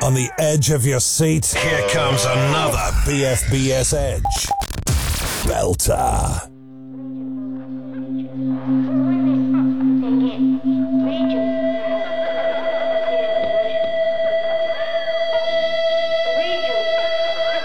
On the edge of your seat, here comes another BFBS Edge belter.